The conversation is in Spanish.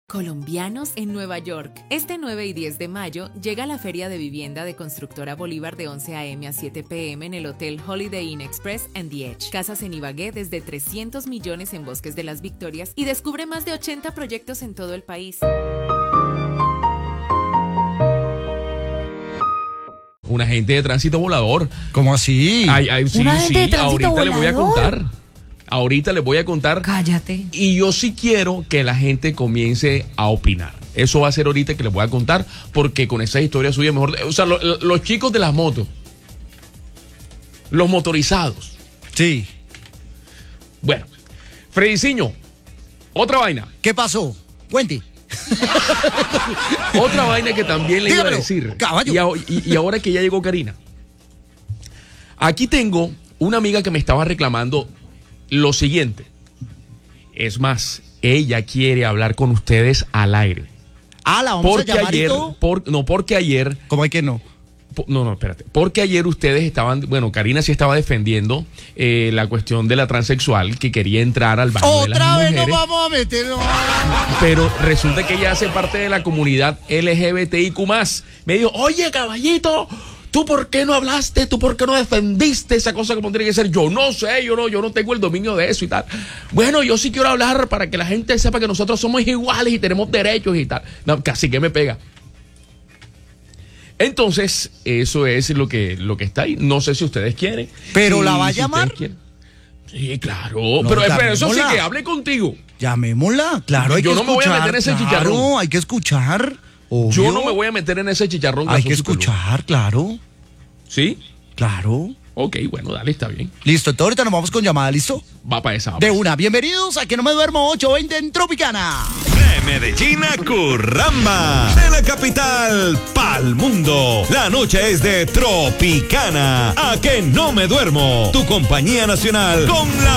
Colombianos en Nueva York. Este 9 y 10 de mayo llega la Feria de Vivienda de Constructora Bolívar de 11 a.m. a 7 p.m. en el Hotel Holiday Inn Express and The Edge. Casas en Ibagué desde 300 millones en Bosques de las Victorias y descubre más de 80 proyectos en todo el país. Un agente de tránsito volador. ¿Cómo así? Sí, ¿Un agente de tránsito ahorita volador? Ahorita les voy a contar. Cállate. Y yo sí quiero que la gente comience a opinar. Eso va a ser ahorita que les voy a contar, porque con esa historia suya mejor. O sea, los chicos de las motos, los motorizados. Sí. Bueno, Frediciño, otra vaina. ¿Qué pasó? Cuente. Otra vaina que también le iba a decir. Caballo. Y ahora que ya llegó Karina. Aquí tengo una amiga que me estaba reclamando lo siguiente. Es más, ella quiere hablar con ustedes al aire. La vamos a llamar ayer, y todo. porque ayer. ¿Cómo hay que no? No, espérate. Porque ayer ustedes estaban, bueno, Karina sí estaba defendiendo la cuestión de la transexual que quería entrar al baño de las Otra vez mujeres. nos vamos a meter. Pero resulta que ella hace parte de la comunidad LGBTIQ+. Me dijo, oye, caballito, ¿tú por qué no hablaste? ¿Tú por qué no defendiste esa cosa como tiene que ser? Yo no sé, yo no tengo el dominio de eso y tal. Bueno, yo sí quiero hablar para que la gente sepa que nosotros somos iguales y tenemos derechos y tal. No, casi que me pega. Entonces, eso es lo que está ahí. No sé si ustedes quieren. ¿Pero si, la va a llamar? Sí, claro. No, pero eso sí llamémosla. que hable contigo. Llamémosla. Claro, hay Yo que no me voy a escuchar. meter en ese Claro, chicharrón. hay que escuchar. Obvio. Yo no me voy a meter en ese chicharrón. Hay que gasoso, escuchar, claro. ¿Sí? Claro. Ok, bueno, dale, está bien. Listo, entonces ahorita nos vamos con llamada, ¿listo? Va para esa. De una. Bienvenidos a Que No Me Duermo 820 en Tropicana. De Medellín a Curramba, de la capital pa'l mundo. La noche es de Tropicana. A Que No Me Duermo, tu compañía nacional con la